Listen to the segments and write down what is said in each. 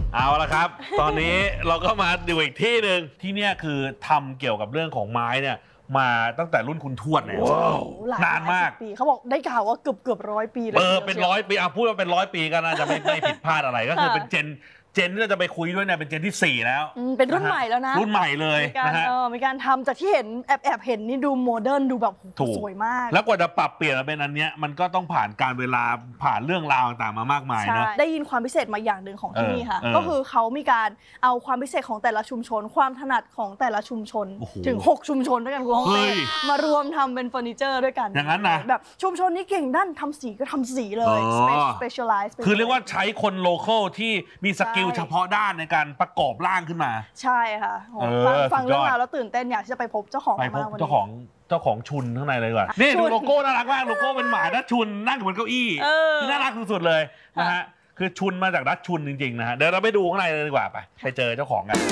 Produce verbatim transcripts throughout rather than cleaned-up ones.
เอาละครับตอนนี้เราก็มาดูอีกที่หนึ่งที่เนี่ยคือทำเกี่ยวกับเรื่องของไม้เนี่ยมาตั้งแต่รุ่นคุณทวดเนี่ยนานมากเขาบอกได้ข่าวว่าเกือบเกือบร้อยปีเลยเออเป็นร้อยปีเอาพูดว่าเป็นร้อยปีก็น่าจะไม่ไม่ผิดพลาดอะไรก็คือเป็นเจนเจนที่เราจะไปคุยด้วยเนี่ยเป็นเจนที่สี่แล้วเป็นรุ่นใหม่แล้วนะรุ่นใหม่เลยนะฮะมีการทำจากที่เห็นแอบแอบเห็นนี่ดูโมเดิร์นดูแบบสวยมากแล้วกว่าจะปรับเปลี่ยนมาเป็นอันเนี้ยมันก็ต้องผ่านการเวลาผ่านเรื่องราวต่างๆมามากมายนะได้ยินความพิเศษมาอย่างหนึ่งของที่นี่ค่ะก็คือเขามีการเอาความพิเศษของแต่ละชุมชนความถนัดของแต่ละชุมชนถึงหกชุมชนด้วยกันคุณฮ่องเต้มารวมทำเป็นเฟอร์นิเจอร์ด้วยกันอย่างนั้นนะแบบชุมชนนี้เก่งด้านทำสีก็ทำสีเลย specialize คือเรียกว่าใช้คนโลคอลที่มีสกิลเฉพาะด้านในการประกอบร่างขึ้นมาใช่ค่ะฟังเรื่องราวแล้วตื่นเต้นอยากจะไปพบเจ้าของไปพบเจ้าของเจ้าของชุนข้างในเลยดีกว่านี่ดูโลโก้น่ารักมากโลโก้เป็นหมาดัชชุนนั่งบนเก้าอี้น่ารักสุดๆเลยนะฮะคือชุนมาจากดัชชุนจริงๆนะฮะเดี๋ยวเราไปดูข้างในเลยดีกว่าไปไปเจอเจ้าของกัน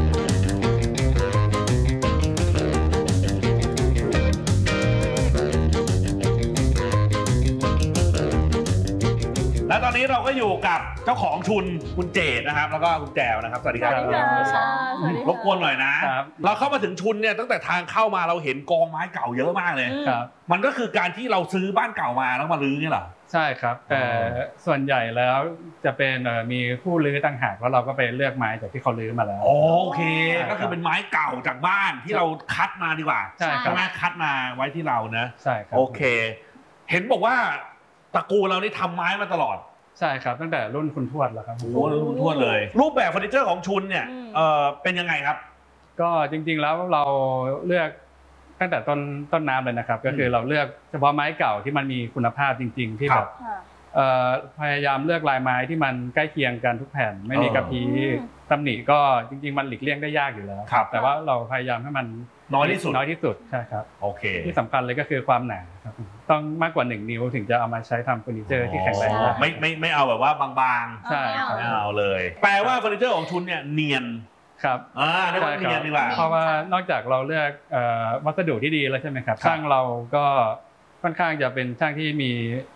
แล้วตอนนี้เราก็อยู่กับเจ้าของชุนคุณเจดนะครับแล้วก็คุณแจวนะครับสวัสดีครับรบกวนหน่อยนะเราเข้ามาถึงชุนเนี่ยตั้งแต่ทางเข้ามาเราเห็นกองไม้เก่าเยอะมากเลยมันก็คือการที่เราซื้อบ้านเก่ามาแล้วมารื้อนี่เหรอใช่ครับแต่ส่วนใหญ่แล้วจะเป็นมีผู้รื้อต่างหากแล้วเราก็ไปเลือกไม้จากที่เขารื้อมาแล้วโอเคก็คือเป็นไม้เก่าจากบ้านที่เราคัดมาดีกว่าใช่ครับคัดมาไว้ที่เรานะใช่ครับโอเคเห็นบอกว่าตระกูลเรานี่ทำไม้มาตลอดใช่ครับตั้งแต่รุ่นคุณทวดแล้วครับโอ้รุ่นคุณทวดเลยรูปแบบเฟอร์นิเจอร์ของชุนเนี่ยเออเป็นยังไงครับก็จริงๆแล้วเราเลือกตั้งแต่ต้นต้นน้ำเลยนะครับก็คือเราเลือกเฉพาะไม้เก่าที่มันมีคุณภาพจริงๆที่แบบพยายามเลือกลายไม้ที่มันใกล้เคียงกันทุกแผ่นไม่มีกระพี้ตำหนิก็จริงๆมันหลีกเลี่ยงได้ยากอยู่แล้วแต่ว่าเราพยายามให้มันน้อยที่สุดน้อยที่สุดใช่ครับโอเคที่สำคัญเลยก็คือความหนาครับต้องมากกว่าหนึ่งนิ้วถึงจะเอามาใช้ทำเฟอร์นิเจอร์ที่แข็งแรงไม่ไม่ไม่เอาแบบว่าบางๆใช่ครับไม่เอาเลยแปลว่าเฟอร์นิเจอร์ของชุนเนี่ยเนียนครับอ่าเรียกว่าเนียนดีกว่าเพราะว่านอกจากเราเลือกวัสดุที่ดีแล้วใช่ไหมครับช่างเราก็ค่อนข้างจะเป็นช่างที่มี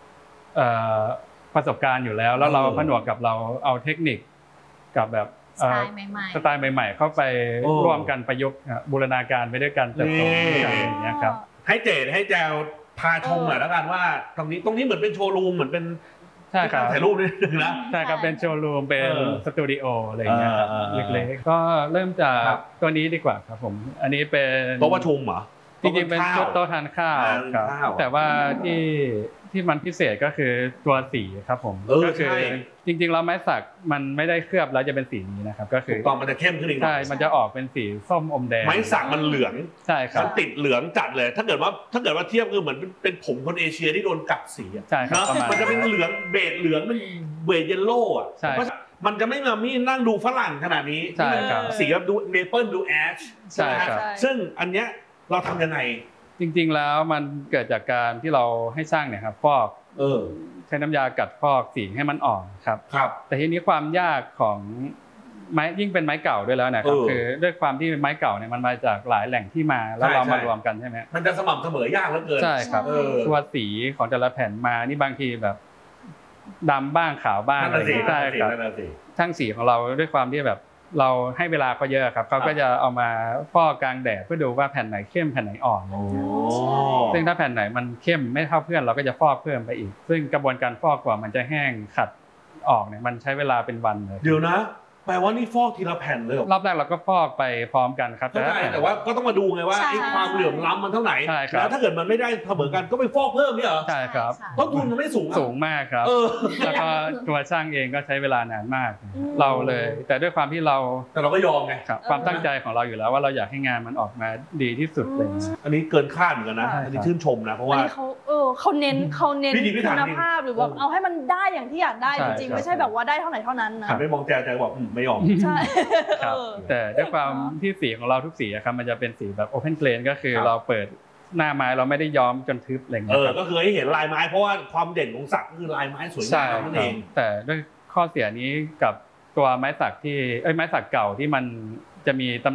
ประสบการณ์อยู่แล้วแล้วเราผนวกกับเราเอาเทคนิคกับแบบสไตล์ใหม่ๆสไตล์ใหม่ๆเข้าไปร่วมกันประยุกต์บูรณาการไปด้วยกันเติบโตด้วยกันอย่างเงี้ยครับให้เจดให้แจวพาชมหน่อยแล้วกันว่าตรงนี้ตรงนี้เหมือนเป็นโชว์รูมเหมือนเป็นใช่ครับถ่ายรูปนิดนึงนะใช่ครับเป็นโชว์รูมเป็นสตูดิโออะไรอย่างเงี้ยเล็กๆก็เริ่มจากตัวนี้ดีกว่าครับผมอันนี้เป็นโต๊ะประชุมเหรอจริงๆเป็นโต๊ะทานข้าวครับแต่ว่าที่ที่มันพิเศษก็คือตัวสีครับผมก็คือจริงๆแล้วไม้สักมันไม่ได้เคลือบแล้วจะเป็นสีนี้นะครับก็คือตอนมันจะเข้มขึ้นอีกใช่มันจะออกเป็นสีส้มอมแดงไม้สักมันเหลืองใช่ครับติดเหลืองจัดเลยถ้าเกิดว่าถ้าเกิดว่าเทียบคือเหมือนเป็นผมคนเอเชียที่โดนกัดสีใช่ครับมันจะเป็นเหลืองเบจเหลืองมันเบจเยลโล่อะมันจะไม่มามีนั่งดูฝรั่งขนาดนี้สีแบบดูเมเปิลดูแอชใช่ครับซึ่งอันเนี้ยเราทำยังไงจริงๆแล้วมันเกิดจากการที่เราให้ช่างเนี่ยครับฟอกใช้น้ำยากัดฟอกสีให้มันอ่อนครับแต่ทีนี้ความยากของไม้ยิ่งเป็นไม้เก่าด้วยแล้วนะครับคือด้วยความที่ไม้เก่าเนี่ยมันมาจากหลายแหล่งที่มาแล้วเรามารวมกันใช่ไหมมันจะสม่ำเสมอยากเหลือเกินใช่ครับตัวสีของแต่ละแผ่นมานี่บางทีแบบดำบ้างขาวบ้างอะไรอย่างเงี้ยใช่ครับช่างสีของเราด้วยความที่แบบเราให้เวลาเขาเยอะครับเขาก็จะเอามาฟอกกลางแดดเพื่อดูว่าแผ่นไหนเข้มแผ่นไหนอ่อนซึ่งถ้าแผ่นไหนมันเข้มไม่เท่าเพื่อนเราก็จะฟอกเพิ่มไปอีกซึ่งกระบวนการฟอกกว่ามันจะแห้งขัดออกเนี่ยมันใช้เวลาเป็นวันเลยเดี๋ยวนะแปลว่านี่ฟอกทีละแผ่นเลยรอบแรกเราก็ฟอกไปพร้อมกันครับแต่แต่ว่าก็ต้องมาดูไงว่าไอ้ความเหลื่อมล้ำมันเท่าไหร่แล้วถ้าเกิดมันไม่ได้เสมอกันก็ไปฟอกเพิ่มนี่เหรอใช่ครับต้นทุนมันไม่สูงสูงมากครับแล้วก็ตัวช่างเองก็ใช้เวลานานมากเราเลยแต่ด้วยความที่เราแต่เราก็ยอมไงความตั้งใจของเราอยู่แล้วว่าเราอยากให้งานมันออกมาดีที่สุดเลยอันนี้เกินคาดเหมือนกันนะอันนี้ชื่นชมนะเพราะว่าเขาเออเขาเน้นเขาเน้นคุณภาพหรือว่าเอาให้มันได้อย่างที่อยากได้จริงๆไม่ใช่แบบว่าได้เท่าไหร่เท่านั้นนะไม่มองแจวแจวบอกไม่ยอมใช่ครับแต่ด้วยความที่สีของเราทุกสีครับมันจะเป็นสีแบบโอเพนเกรนก็คือเราเปิดหน้าไม้เราไม่ได้ย้อมจนทึบอะไรเงี้ยเออก็คือให้เห็นลายไม้เพราะว่าความเด่นของสักก็คือลายไม้สวยงามนั่นเองแต่ด้วยข้อเสียนี้กับตัวไม้สักที่เอ้ยไม้สักเก่าที่มันจะมีตำหนิ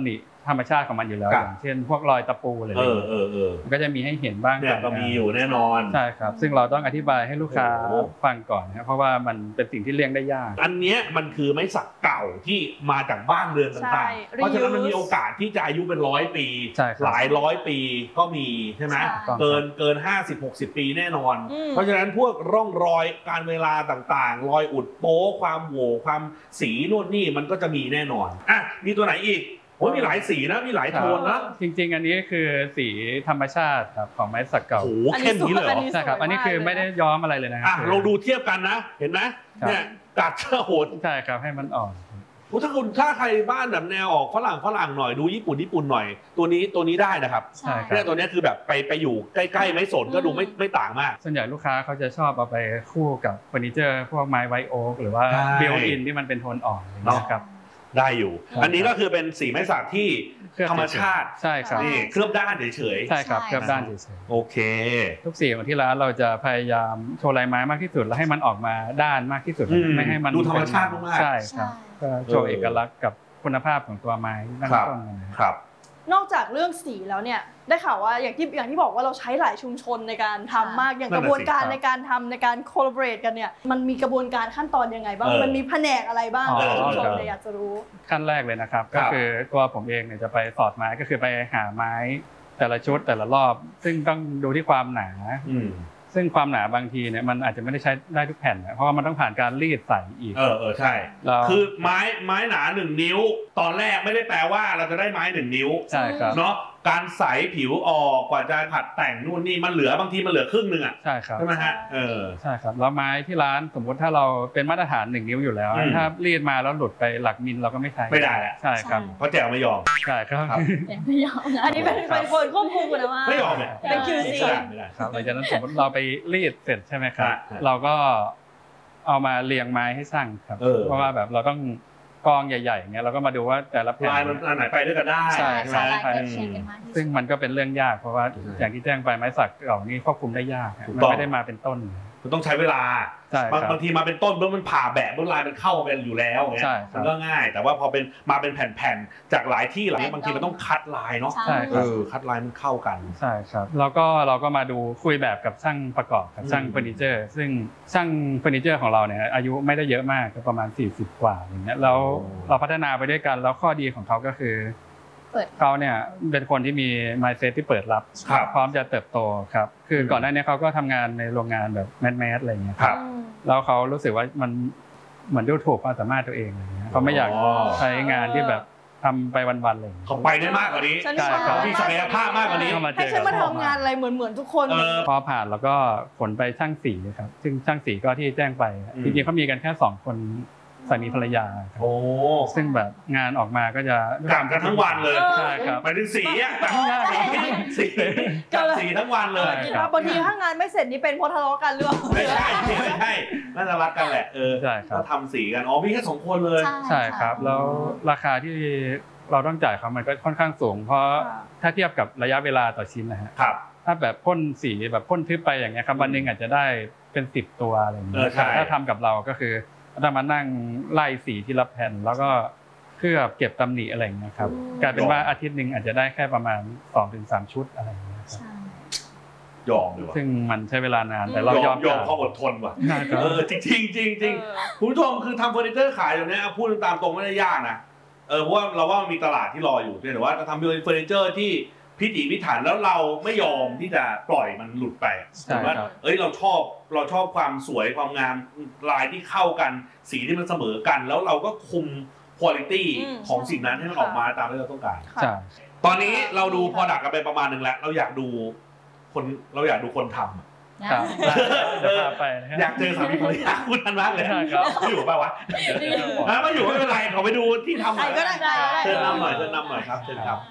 ธรรมชาติของมันอยู่แล้วอย่างเช่นพวกรอยตะปูอะไรอย่างเงี้ยเออเออก็จะมีให้เห็นบ้างเนี่ยก็มีอยู่แน่นอนใช่ครับซึ่งเราต้องอธิบายให้ลูกค้าฟังก่อนนะเพราะว่ามันเป็นสิ่งที่เลี่ยงได้ยากอันนี้มันคือไม้สักเก่าที่มาจากบ้านเรือนต่างๆเพราะฉะนั้นมันมีโอกาสที่จะอายุเป็นร้อยปีหลายร้อยปีก็มีใช่ไหมเกินเกินห้าสิบ หกสิบปีแน่นอนเพราะฉะนั้นพวกร่องรอยการเวลาต่างๆรอยอุดโป๊ความโหว่ความสีนู่นนี่มันก็จะมีแน่นอนอ่ะมีตัวไหนอีกโอ้มีหลายสีนะมีหลายโทนนะจริงๆอันนี้คือสีธรรมชาติครับของไม้สักเก่าโอ้เข้มนี้เลยเหรอใช่ครับอันนี้คือไม่ได้ย้อมอะไรเลยนะครับเราดูเทียบกันนะเห็นไหมเนี่ยกัดเชื่อโหดใช่ครับให้มันอ่อนถ้าคุณถ้าใครบ้านแบบแนวออกฝรั่งฝรั่งหน่อยดูญี่ปุ่นญี่ปุ่นหน่อยตัวนี้ตัวนี้ได้นะครับใช่เนี่ยตัวนี้คือแบบไปไปอยู่ใกล้ๆไม้สนก็ดูไม่ไม่ต่างมากส่วนใหญ่ลูกค้าเขาจะชอบเอาไปคู่กับเฟอร์นิเจอร์พวกไม้ไวโอ๊กหรือว่าเบลอินที่มันเป็นโทนอ่อนนะครับได้อยู่อันนี้ก็คือเป็นสีไม้สักที่ธรรมชาติใช่ครับนี่เคลือบด้านเฉยๆใช่ครับเคลือบด้านเฉยๆโอเคทุกสีของที่ร้านเราจะพยายามโชว์ลายไม้มากที่สุดแล้วให้มันออกมาด้านมากที่สุดไม่ให้มันดูธรรมชาติมากใช่ครับก็โชว์เอกลักษณ์กับคุณภาพของตัวไม้ตั้งต้นครับนอกจากเรื่องสีแล้วเนี่ยได้ข่าวว่าอย่างที่อย่างที่บอกว่าเราใช้หลายชุมชนในการทำมากอย่างกระบวนการในการทำในการ collaborate กันเนี่ยมันมีกระบวนการขั้นตอนยังไงบ้างมันมีแผนกอะไรบ้างในชุมชนเนี่ยอยากจะรู้ขั้นแรกเลยนะครับก็คือตัวผมเองเนี่ยจะไปสอดไม้ก็คือไปหาไม้แต่ละชุดแต่ละรอบซึ่งต้องดูที่ความหนาซึ่งความหนาบางทีเนี่ยมันอาจจะไม่ได้ใช้ได้ทุกแผ่นเพราะว่ามันต้องผ่านการรีดใส่อีกเออเออใช่คือไม้ไม้หนาหนึ่งนิ้วตอนแรกไม่ได้แปลว่าเราจะได้ไม้หนึ่งนิ้วใช่ครับเนาะการใสผิวออกกว่าจะผัดแต่งนู่นนี่มันเหลือบางทีมันเหลือครึ่งนึงอ่ะใช่ครับใช่ไหมฮะเออใช่ครับแล้วไม้ที่ร้านสมมติถ้าเราเป็นมาตรฐานหนึ่งนิ้วอยู่แล้วถ้ารีดมาแล้วหลุดไปหลักมิลเราก็ไม่ใช้ไม่ได้แหละใช่ครับเพราะแจวไม่ยอมใช่ครับไม่ยอมอันนี้เป็นเป็นคนควบคุมนะว่าไม่ยอมเลยเป็น คิว ซีครับหลังจากนั้นสมมติเราไปรีดเสร็จใช่ไหมครับเราก็เอามาเรียงไม้ให้ช่างครับเพราะว่าแบบเราต้องกองใหญ่ๆเงี้ยเราก็มาดูว่าแต่ละแผ่นลายมันอันไหนไปด้วยกันได้ใช่ใช่ซึ่งมันก็เป็นเรื่องยากเพราะว่าอย่างที่แจ้งไปไม้สักเก่านี่ควบคุมได้ยากมันไม่ได้มาเป็นต้นมันต้องใช้เวลาบางทีมาเป็นต้นเพราะมันผ่าแบะบนลายมันเข้ากันอยู่แล้วเงี้ยมันก็ง่ายแต่ว่าพอเป็นมาเป็นแผ่นๆจากหลายที่หลายบางทีมันต้องคัดลายเนาะใช่เออคัดลายมันเข้ากันใช่ครับแล้วก็เราก็มาดูคุยแบบกับช่างประกอบกับช่างเฟอร์นิเจอร์ซึ่งช่างเฟอร์นิเจอร์ของเราเนี่ยอายุไม่ได้เยอะมากก็ประมาณสี่สิบกว่าอย่างเงี้ยแล้วเราพัฒนาไปด้วยกันแล้วข้อดีของเขาก็คือเขาเนี่ยเป็นคนที่มี mindset ที่เปิดรับพร้อมจะเติบโตครับคือก่อนหน้านี้เขาก็ทำงานในโรงงานแบบแมสๆอะไรอย่างเงี้ยครับแล้วเขารู้สึกว่ามันเหมือนดูถูกความสามารถตัวเองอะไรเงี้ยเขาไม่อยากใช้งานที่แบบทำไปวันๆเลยเขาไปได้มากกว่านี้เขามีศักยภาพมากกว่านี้ให้ฉันมาทำงานอะไรเหมือนเหมือนทุกคนพอผ่านแล้วก็ขนไปช่างสีครับซึ่งช่างสีก็ที่แจ้งไปจริงๆเขามีกันแค่สองคนสามีภรรยาโอ้ซึ่งแบบงานออกมาก็จะกลับกันทั้งวันเลยใช่ครับหมายถึงสีอ่ะสีกับสีทั้งวันเลยบางทีถ้างานไม่เสร็จนี่เป็นเพราะทะเลาะกันหรือเปล่าไม่ใช่ไม่ใช่น่าจะรักกันแหละเออใช่ครับก็ทำสีกันอ๋อมีแค่สองคนเลยใช่ครับแล้วราคาที่เราต้องจ่ายเขามันก็ค่อนข้างสูงเพราะถ้าเทียบกับระยะเวลาต่อชิ้นนะฮะถ้าแบบพ่นสีแบบพ่นทึบไปอย่างเงี้ยครับวันนึงอาจจะได้เป็นสิบตัวอะไรอย่างเงี้ยถ้าทำกับเราก็คือต้องมานั่งไล่สีที่ละแผ่นแล้วก็เคลือบเก็บตำหนิอะไรอย่างเงี้ยครับกลายเป็นว่าอาทิตย์นึงอาจจะได้แค่ประมาณ สองถึงสาม ชุดอะไรอย่างเงี้ยครับยอมเลยว่ะซึ่งมันใช้เวลานานแต่เรายอมยอมเขาอดทนว่ะเออจริงจริงจริงจริงคุณผู้ชมคือทำเฟอร์นิเจอร์ขายเดี๋ยวนี้พูดตามตรงไม่ได้ยากนะเออเพราะว่าเราว่ามันมีตลาดที่รออยู่แต่ว่าจะทำเฟอร์นิเจอร์ที่พิถีพิถันแล้วเราไม่ยอมที่จะปล่อยมันหลุดไปแต่ว่าเอ้ยเราชอบเราชอบความสวยความงามลายที่เข้ากันสีที่มันเสมอกันแล้วเราก็คุมคุณภาพของสิ่งนั้นให้มันออกมาตามที่เราต้องการตอนนี้เราดู product กันไปประมาณนึงแล้วเราอยากดูคนเราอยากดูคนทำครับไปอยากเจอสามีภรรยาคุณทันมากเลยไม่อยู่ป่าววะไม่อยู่ไม่เป็นไรขอไปดูที่ทำหน่อยเชิญนำหน่อยเชิญนำหน่อยครับเชิญครับ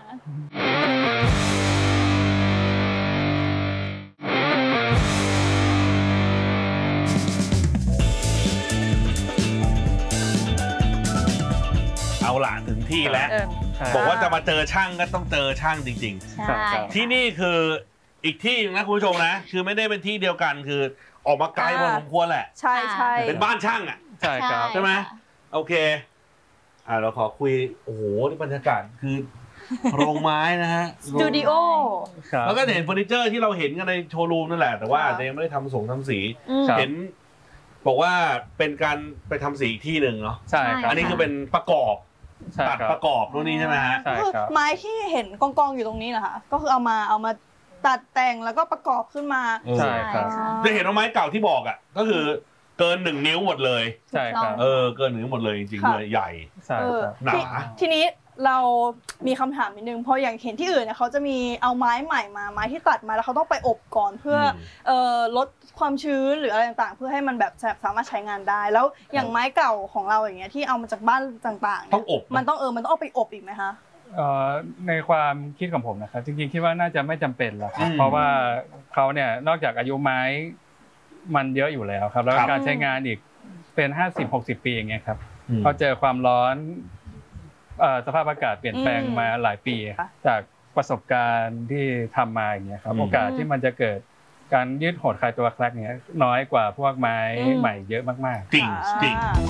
เอาล่ะถึงที่แล้วบอกว่าจะมาเจอช่างก็ต้องเจอช่างจริงๆที่นี่คืออีกที่นะคุณผู้ชมนะคือไม่ได้เป็นที่เดียวกันคือออกมาไกลพอสมควรแหละใช่ใช่เป็นบ้านช่างอ่ะใช่ครับใช่ไหมโอเคอ่าเราขอคุยโอ้โหนี่บรรยากาศคือโรงไม้นะฮะสตูดิโอแล้วก็เห็นเฟอร์นิเจอร์ที่เราเห็นกันในโชว์รูมนั่นแหละแต่ว่าค่ะแต่ยังไม่ได้ทำสงทำสีอืมเห็นบอกว่าเป็นการไปทำสีอีกที่หนึ่งเนาะใช่ครับอันนี้คือเป็นประกอบใช่ตัดครับประกอบนู่นนี่ใช่ไหมฮะใช่ก็คือครับไม้ที่เห็นกองๆอยู่ตรงนี้นะคะก็คือเอามาเอามาตัดแต่งแล้วก็ประกอบขึ้นมาใช่ครับจะเห็นว่าไม้เก่าที่บอกอ่ะก็คือเกินหนึ่งนิ้วหมดเลยใช่ครับเออเกินหนึ่งนิ้วหมดเลยจริงๆค่ะเลยใหญ่ใช่เออครับหนาทีทีนี้เรามีคำถามนิดนึงเพราะอย่างเห็นที่อื่นเนี่ยเขาจะมีเอาไม้ใหม่มาไม้ที่ตัดมาแล้วเขาต้องไปอบก่อนเพื่ออมเอ่อลดความชื้นหรืออะไรต่างๆ เพื่อให้มันแบบสามารถใช้งานได้ แล้วอย่างไม้เก่าของเราอย่างเงี้ยที่เอามาจากบ้านต่างๆเนี่ต้องยอบไหมมันต้องเออมันต้องเอาไปอบอีกไหมคะเอ่อในความคิดของผมนะครับจริงๆคิดว่าน่าจะไม่จำเป็นแล้วครับอืมเพราะว่าเขาเนี่ยนอกจากอายุไม้มันเยอะอยู่แล้วครับแล้วครับการใช้งานอีกเป็นห้าสิบหกสิบปีอย่างเงี้ยครับอืมเขาเจอความร้อนเอ่อสภาพอากาศเปลี่ยนแปลงอืมมาหลายปีค่ะจากประสบการณ์ที่ทำมาอย่างเงี้ยครับอืมโอกาสที่มันจะเกิดการยืดหดคลายตัวแคลกเนี้ยน้อยกว่าพวกไม้อืมใหม่เยอะมากๆจริงจริงอ่า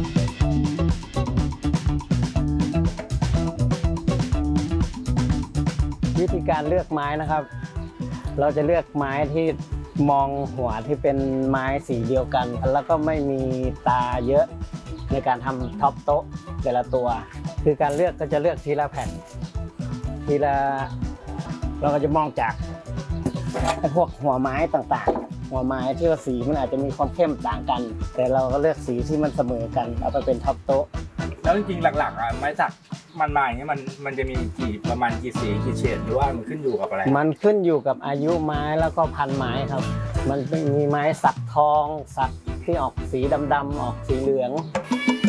วิธีการเลือกไม้นะครับ เราจะเลือกไม้ที่มองหัวที่เป็นไม้สีเดียวกัน แล้วก็ไม่มีตาเยอะในการทำท็อปโต๊ะแต่ละตัว คือการเลือกก็จะเลือกทีละแผ่น ทีละเราก็จะมองจากไอ้พวกหัวไม้ต่างๆ หัวไม้ที่ว่าสีมันอาจจะมีความเข้มต่างกัน แต่เราก็เลือกสีที่มันเสมอกันเอาไปเป็นท็อปโต๊ะแล้วจริงๆหลักๆอ่ะไม้สักมันมาอย่างเงี้ยมันมันจะมีกี่ประมาณกี่สีกี่เฉดหรือว่ามันขึ้นอยู่กับอะไรมันขึ้นอยู่กับอายุไม้แล้วก็พันธุ์ไม้ครับ มันมีไม้สักทอง สักที่ออกสีดำๆออกสีเหลือง